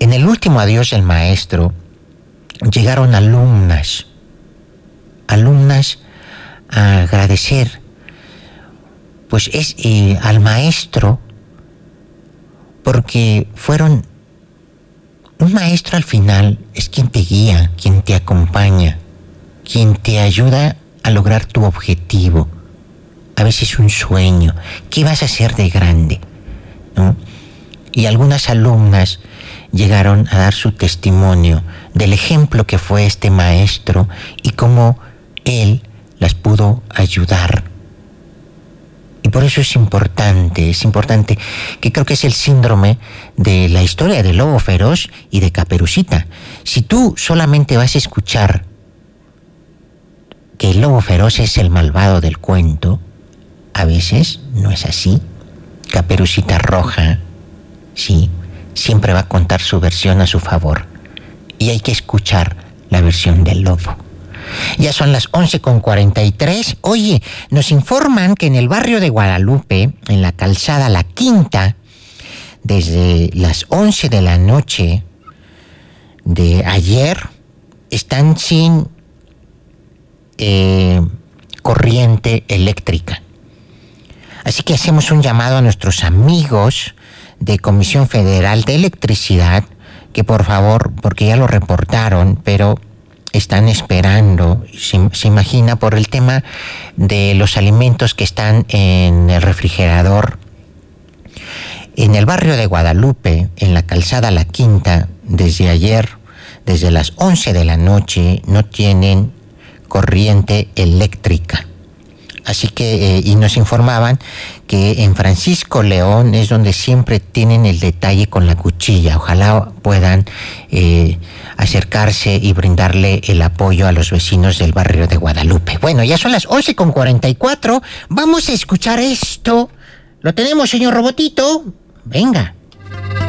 En el último adiós del maestro llegaron alumnas a agradecer pues al maestro, porque un maestro al final es quien te guía, quien te acompaña, quien te ayuda a lograr tu objetivo, a veces un sueño. ¿Qué vas a hacer de grande? ¿No? Y algunas alumnas llegaron a dar su testimonio del ejemplo que fue este maestro y cómo él las pudo ayudar. Y por eso es importante que creo que es el síndrome de la historia de Lobo Feroz y de Caperucita. Si tú solamente vas a escuchar que el Lobo Feroz es el malvado del cuento, a veces no es así. Caperucita Roja, sí, siempre va a contar su versión a su favor. Y hay que escuchar la versión del lobo. Ya son las 11:43. Oye, nos informan que en el barrio de Guadalupe, en la calzada La Quinta, desde las 11 de la noche de ayer, están sin corriente eléctrica. Así que hacemos un llamado a nuestros amigos de Comisión Federal de Electricidad, que por favor, porque ya lo reportaron, pero están esperando, se imagina, por el tema de los alimentos que están en el refrigerador. En el barrio de Guadalupe, en la calzada La Quinta, desde ayer, desde las 11 de la noche, no tienen corriente eléctrica. Así que, y nos informaban que en Francisco León es donde siempre tienen el detalle con la cuchilla. Ojalá puedan acercarse y brindarle el apoyo a los vecinos del barrio de Guadalupe. Bueno, ya son las 11:44. Vamos a escuchar esto. ¿Lo tenemos, señor Robotito? Venga.